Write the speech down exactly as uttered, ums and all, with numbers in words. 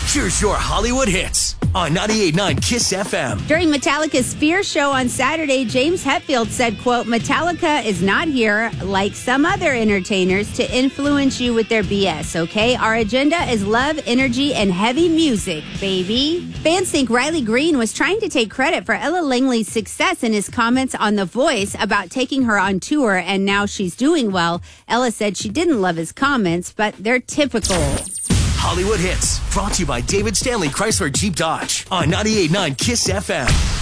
Here's your Hollywood hits on ninety-eight point nine Kiss F M. During Metallica's Sphere show on Saturday, James Hetfield said, quote, Metallica is not here, like some other entertainers, to influence you with their B S, okay? Our agenda is love, energy, and heavy music, baby. Fans think Riley Green was trying to take credit for Ella Langley's success in his comments on The Voice about taking her on tour, and now she's doing well. Ella said she didn't love his comments, but they're typical. Hollywood hits, brought to you by David Stanley Chrysler Jeep Dodge on ninety-eight point nine Kiss F M.